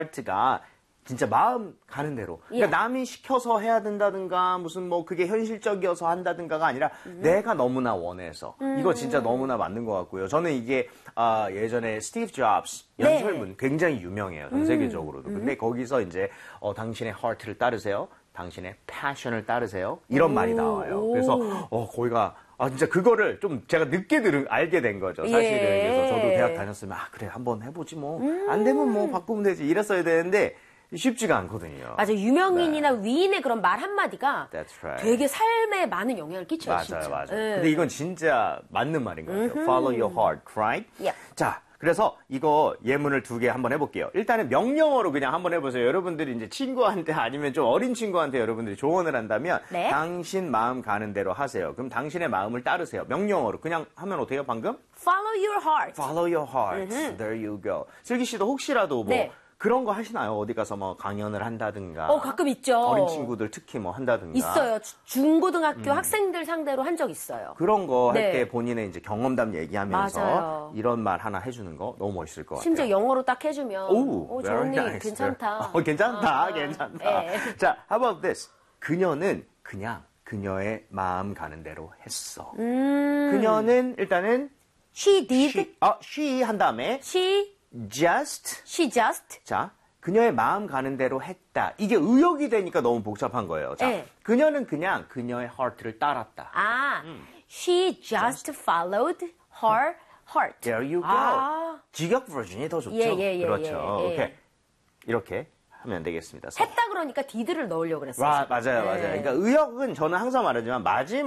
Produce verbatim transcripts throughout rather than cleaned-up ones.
heart가 진짜 마음 가는 대로. 그러니까 예. 남이 시켜서 해야 된다든가 무슨 뭐 그게 현실적이어서 한다든가가 아니라 음. 내가 너무나 원해서. 음. 이거 진짜 너무나 맞는 것 같고요. 저는 이게 아, 예전에 스티브 잡스 연설문 네. 굉장히 유명해요. 전 음. 세계적으로도. 근데 거기서 이제 어, 당신의 heart를 따르세요. 당신의 passion을 따르세요. 이런 오. 말이 나와요. 오. 그래서 어, 거기가 아, 진짜 그거를 좀 제가 늦게 들은, 알게 된 거죠. 사실은. 예. 그래서 저도 대학 다녔으면, 아, 그래, 한번 해보지 뭐. 음. 안 되면 뭐 바꾸면 되지. 이랬어야 되는데, 쉽지가 않거든요. 맞아, 유명인이나 네. 위인의 그런 말 한마디가 That's right. 되게 삶에 많은 영향을 끼쳐요, 맞아요, 진짜. 맞아요. 네. 근데 이건 진짜 맞는 말인 것 같아요. 음흠. Follow your heart, right? Yep. 자, 그래서 이거 예문을 두 개 한번 해볼게요. 일단은 명령어로 그냥 한번 해보세요. 여러분들이 이제 친구한테 아니면 좀 어린 친구한테 여러분들이 조언을 한다면 네. 당신 마음 가는 대로 하세요. 그럼 당신의 마음을 따르세요. 명령어로 그냥 하면 어때요, 방금? Follow your heart. Follow your heart. 음흠. There you go. 슬기 씨도 혹시라도 뭐 네. 그런 거 하시나요? 어디 가서 뭐 강연을 한다든가. 어, 가끔 있죠. 어린 친구들 특히 뭐 한다든가. 있어요. 주- 중고등학교 음. 학생들 상대로 한 적 있어요. 그런 거 할 때 네. 본인의 이제 경험담 얘기하면서 맞아요. 이런 말 하나 해주는 거 너무 멋있을 것 심지어 같아요. 영어로 딱 해주면 오, 어, 저 very 언니 nice. 괜찮다. 어, 괜찮다, 아, 괜찮다. 네. 자, how about this? 그녀는 그냥 그녀의 마음 가는 대로 했어. 음. 그녀는 일단은 She did. she, 어, she 한 다음에 She, just she just. 자, 그녀의 마음 가는 대로 했다. 이게 의역이 되니까 너무 복잡한 거예요. 자, 네. 그녀는 그냥 그녀의 heart를 따랐다. 아, 음. she just followed her heart. There you go. 아. 직역 버전이 더 좋죠. 예, 예, 예, 그렇죠. 예, 예. 이렇게 이렇게 하면 되겠습니다. 했다 그러니까 did를 넣으려고 그랬어요. 와, 맞아요, 맞아요. 네. 그러니까 의역은 저는 항상 말하지만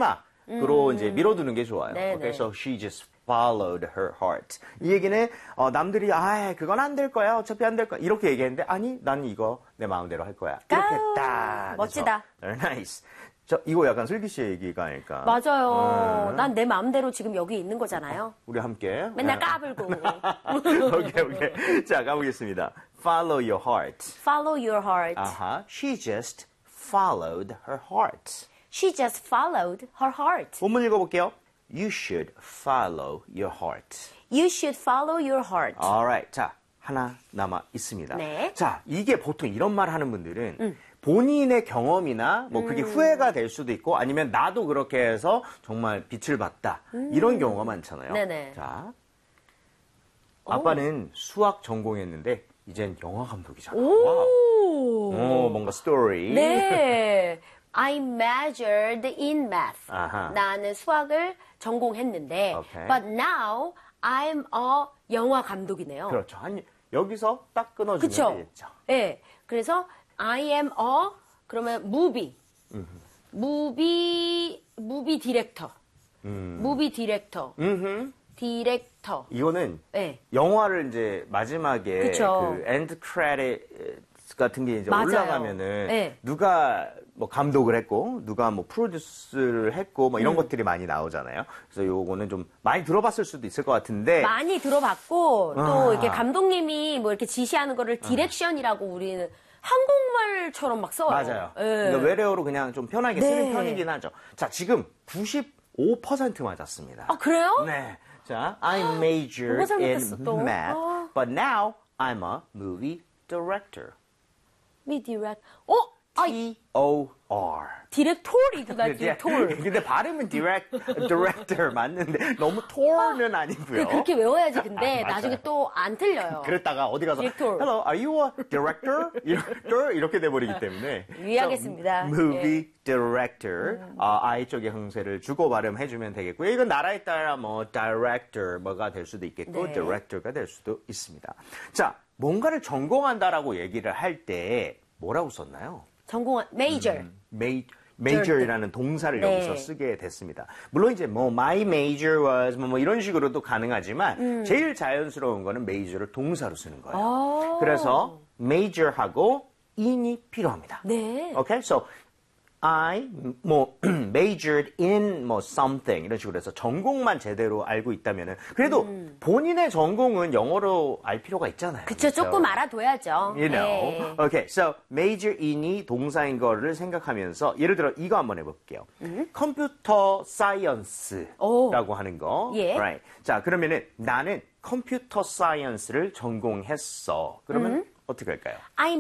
마지막으로 이제 밀어두는 게 좋아요. 음. 네, Okay, 네. so she just followed her heart. 이 얘기는 어, 남들이 아, 그건 안 될 거야. 어차피 안 될 거야. 이렇게 얘기했는데 아니, 난 이거 내 마음대로 할 거야. 이렇게 아우, 딱. 멋지다. Very nice. 저 이거 약간 슬기 씨의 얘기가 아닐까. 맞아요. 음. 난 내 마음대로 지금 여기 있는 거잖아요. 우리 함께. 맨날 네. 까불고. 오케이, 오케이. 자, 가보겠습니다. Follow your heart. Follow your heart. 아하. She just followed her heart. She just followed her heart. 본문 읽어볼게요. You should follow your heart. You should follow your heart. Alright. 자, 하나 남아 있습니다. 네. 자, 이게 보통 이런 말 하는 분들은 음. 본인의 경험이나 뭐 그게 음. 후회가 될 수도 있고 아니면 나도 그렇게 해서 정말 빛을 봤다. 음. 이런 경우가 많잖아요. 네네. 자, 아빠는 수학 전공했는데 이젠 영화 감독이잖아. 와우. 오. 오, 뭔가 스토리. 네. I majored in math. 아하. 나는 수학을 전공했는데, Okay. but now I'm a 영화 감독이네요. 그렇죠. 한, 여기서 딱 끊어주면 그쵸? 되겠죠. 네. 그래서 I am a 그러면 movie, movie, movie director, 음. movie director, 음흠. 디렉터. 이거는 네. 영화를 이제 마지막에 그쵸. 그 엔드 크레딧 같은 게 이제 맞아요. 올라가면은 네. 누가 뭐 감독을 했고 누가 뭐 프로듀스를 했고 뭐 이런 음. 것들이 많이 나오잖아요. 그래서 요거는 좀 많이 들어봤을 수도 있을 것 같은데 많이 들어봤고 또 아. 이렇게 감독님이 뭐 이렇게 지시하는 거를 디렉션이라고 우리는 한국말처럼 막 써요. 맞아요. 예. 그러니까 외래어로 그냥 좀 편하게 네. 쓰는 편이긴 하죠. 자, 지금 구십오 퍼센트 맞았습니다. 아 그래요? 네. 자, I majored 너무 잘못했어, in 또. math, 아. but now I'm a movie director. 미 디렉. 어? 아, T O R. 디렉토리구나, 디렉토르. 근데 발음은 direct, director 맞는데 너무 톨은 아니고요. 그렇게 외워야지. 근데 아, 맞아요. 나중에 또 안 틀려요. 그랬다가 어디 가서 디렉토르. Hello, are you a director? director? 이렇게 돼버리기 때문에 유의하겠습니다. So, movie 예. director. 아, I 쪽에 형세를 주고 발음해주면 되겠고요. 이건 나라에 따라 뭐 director 뭐가 될 수도 있겠고 네. director가 될 수도 있습니다. 자, 뭔가를 전공한다라고 얘기를 할 때 뭐라고 썼나요? 전공한 major. Ma- major이라는 동사를 네. 여기서 쓰게 됐습니다. 물론 이제 뭐 my major was 뭐, 뭐 이런 식으로도 가능하지만 음. 제일 자연스러운 거는 major를 동사로 쓰는 거예요. 아. 그래서 major하고 in이 필요합니다. 네. Okay, so I 뭐 majored in 뭐 something 이런 식으로 해서 전공만 제대로 알고 있다면은 그래도 본인의 전공은 영어로 알 필요가 있잖아요. 그쵸, 조금 알아둬야죠. You know. 네. Okay, so major in이 동사인 거를 생각하면서 예를 들어 이거 한번 해볼게요. 컴퓨터 사이언스라고 하는 거. 예. Right. 자, 그러면은 나는 컴퓨터 사이언스를 전공했어. 그러면 어떻게 할까요? I